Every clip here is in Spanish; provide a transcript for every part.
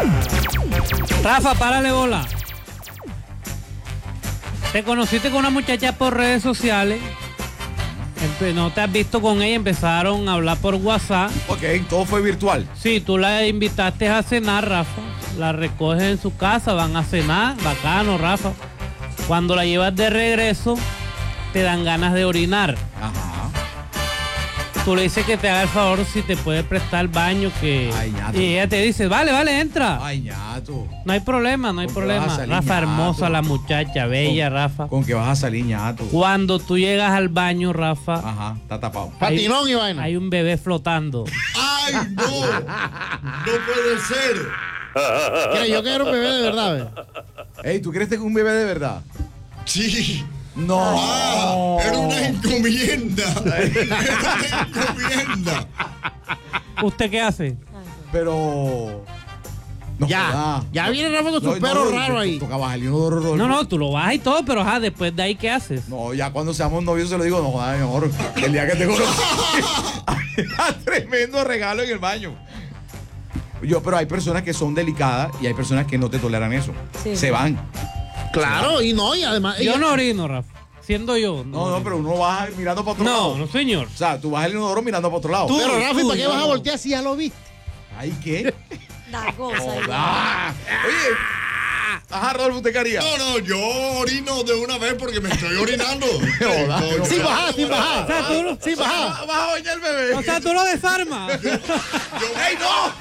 Rafa, párale bola. Te conociste con una muchacha por redes sociales. No te has visto con ella, empezaron a hablar por WhatsApp. Ok, todo fue virtual. Sí, tú la invitaste a cenar, Rafa. La recoges en su casa, van a cenar. Bacano, Rafa. Cuando la llevas de regreso, te dan ganas de orinar. Ajá. Tú le dices que te haga el favor si te puede prestar el baño, que... Ay, ñato. Y ella te dice, vale, entra. Ay, ñato. No hay problema, no hay ¿Con qué problema. vas a salir, Rafa, ñato? hermosa la muchacha, bella, Rafa. ¿Con qué vas a salir, ñato? Cuando tú llegas al baño, Rafa, Ajá, está tapado. Patinón y vaina. hay un bebé flotando. ¡Ay, no! ¡No puede ser! Mira, yo quiero un bebé de verdad, ¿ves? Ey, ¿tú crees que es un bebé de verdad? Sí. No. Era una encomienda. Era una encomienda. ¿Usted qué hace? Pero... No, Ya viene Rafa con su perro raro ahí. Toca bajarle un odor. No, tú lo bajas y todo, pero después de ahí, ¿qué haces? No, ya cuando seamos novios se lo digo, no jodas, mi amor. El día que te conocí, había tremendo regalo en el baño. Pero hay personas que son delicadas y hay personas que no te toleran eso. Sí. Se van. Claro, y además... Yo no orino, Rafa. Siendo yo. No, pero uno baja mirando para otro lado. No, señor. O sea, tú bajas el inodoro mirando para otro lado. Pero Rafa, ¿y para qué yo vas a no. voltear si ya lo viste? Ay, ¿qué? Da cosa. Joda. Oye. Ajá, Rodolfo, ¿usted qué haría? No, yo orino de una vez porque me estoy orinando. Joda. Sin bajar, sin bajar. O sea, tú, Sin bajar. Vas a bañar el bebé. o sea, tú lo desarmas. ¡Ey, no!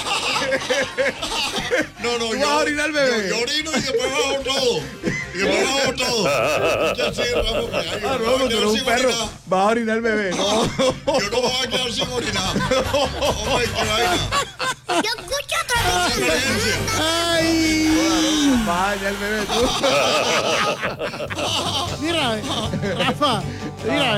No, ¿Tú vas a orinar el bebé? Yo orino y después bajo todo. Y después bajo todo. Yo sí, Rafa, porque ay, Ah, yo no, me voy a tú quedar eres un sin perro. orinar. Vas a orinar el bebé. No. Yo no me voy a quedar sin orinar. Hombre, qué vaina. Yo escucho otra vez. Experiencia. Ay. Vas a bañar el bebé tú. Mira, Rafa. Mira,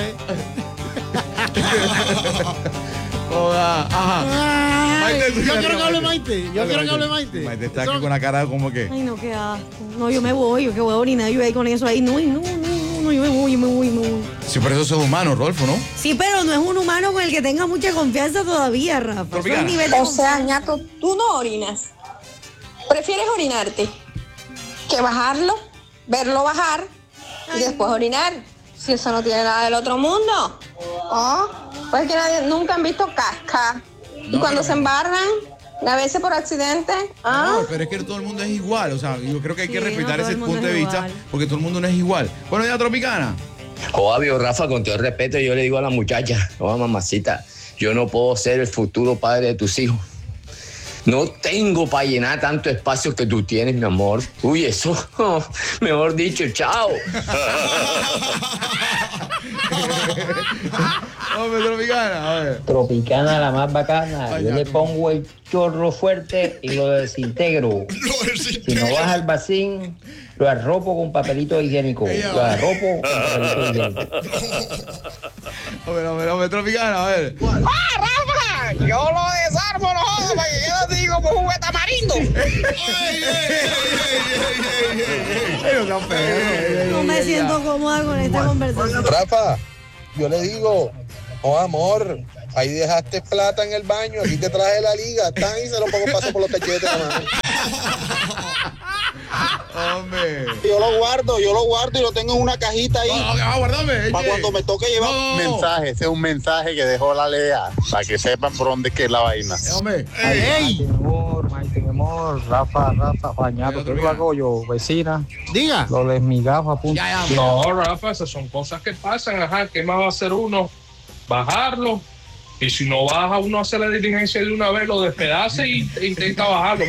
Joda. Ajá. Maite, ¿tú qué yo harías, quiero que hable Maite? Maite. Yo quiero que hable Maite. Maite está aquí con la cara como que... Ay, no, qué asco. No, yo me voy, yo que voy a orinar, yo ahí con eso ahí. No, yo me voy. Sí, pero eso es humano, Rodolfo, ¿no? Sí, pero no es un humano con el que tenga mucha confianza todavía, Rafa. Tropicana. Eso es nivel de O sea, ñato, tú no orinas. Prefieres orinarte que bajarlo, verlo bajar y después orinar. Si eso no tiene nada del otro mundo. Oh, pues que nunca han visto casca. Y cuando se embarran, a veces por accidente. No, pero es que todo el mundo es igual. O sea, yo creo que hay que Sí, respetar no, todo ese el mundo punto de es vista igual. porque todo el mundo no es igual. Bueno, ya Tropicana. Obvio, Rafa, con todo el respeto, yo le digo a la muchacha, mamacita, yo no puedo ser el futuro padre de tus hijos. No tengo para llenar tanto espacio que tú tienes, mi amor. Uy, eso, mejor dicho, chao. Hombre, Tropicana, a ver. Tropicana, la más bacana. Ay, Yo ya, le tú. pongo el chorro fuerte y lo desintegro. Si no baja el vacín, lo arropo con papelito higiénico. Lo arropo con papelito higiénico. Hombre, Tropicana, a ver. ¡Ah, Rafa! Yo lo desarmo, no jodas, para que quede así como juguete tamarindo. No sean feos. No me siento cómoda con esta conversación. Rafa, yo le digo, oh amor, ahí dejaste plata en el baño, aquí te traje la liga, tan y se lo pongo paso por los cachetes, mano. Hombre. Yo lo guardo y lo tengo en una cajita ahí. Guárdame. Para cuando me toque llevar No. mensaje, ese es un mensaje que dejó la Lea, para que sepan por dónde es que es la vaina. Hombre. ¡Ey! Maite, mi amor, Rafa, bañado, ¿qué lo hago yo, vecina? Diga. Lo de mi gafa, punto. No, Rafa, esas son cosas que pasan. Ajá, ¿qué más va a hacer uno? Bajarlo. Y si no baja, uno hace la diligencia de una vez, lo despedace e intenta bajarlo.